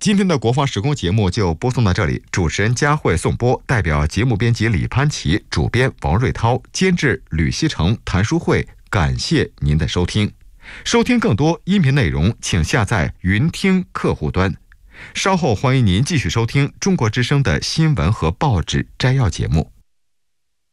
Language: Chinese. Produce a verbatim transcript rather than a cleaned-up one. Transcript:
今天的国防时空节目就播送到这里，主持人佳慧颂播，代表节目编辑李潘琪、主编王瑞涛、监制吕希成、谭书慧，感谢您的收听。收听更多音频内容，请下载云听客户端。稍后欢迎您继续收听中国之声的新闻和报纸摘要节目。